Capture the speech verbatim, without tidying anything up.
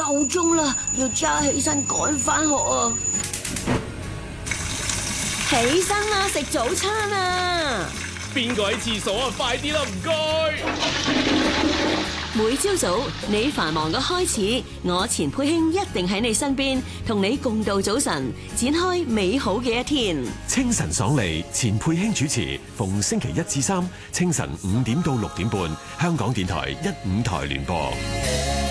夠鐘啦，要揸起身趕返學啊！起身啦，食早餐啊！ 邊個喺廁所啊？快啲啦，唔該！ 每朝早你繁忙嘅開始，我錢佩卿一定喺你身邊，同你共度早晨，展開美好嘅一天。 清晨爽利，錢佩卿主持，逢星期一至三清晨五點到六點半，香港電台一五台聯播。